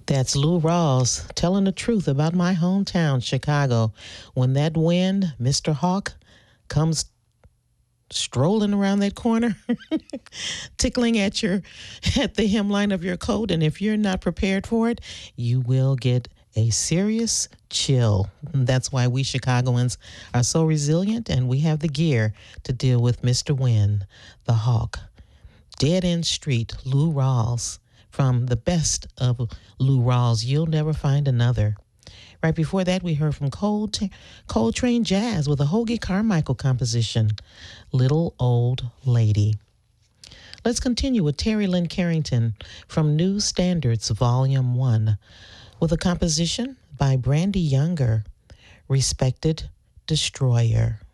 That's Lou Rawls telling the truth about my hometown, Chicago. When that wind, Mr. Hawk, comes strolling around that corner, tickling at the hemline of your coat, and if you're not prepared for it, you will get a serious chill. That's why we Chicagoans are so resilient, and we have the gear to deal with Mr. Wind, the Hawk. Dead End Street, Lou Rawls. From the best of Lou Rawls, You'll Never Find Another. Right before that, we heard from Coltrane Jazz with a Hoagie Carmichael composition, Little Old Lady. Let's continue with Terry Lynn Carrington from New Standards, Volume 1, with a composition by Brandy Younger, Respected Destroyer.